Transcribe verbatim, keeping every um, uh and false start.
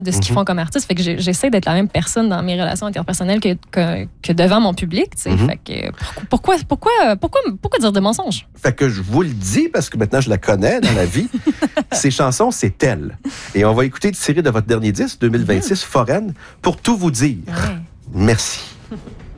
de ce qu'ils font comme artistes. Fait que j'ai- j'essaie d'être la même personne dans mes relations interpersonnelles que, que, que devant mon public. tu sais. Mm-hmm. Fait que pourquoi, pourquoi, pourquoi, pourquoi dire des mensonges? Fait que je vous le dis, parce que maintenant je la connais dans la vie, ces chansons, c'est elle. Et on va écouter une série de votre dernier disque, deux mille vingt-six, Foraine, pour tout vous dire. Ouais. Merci.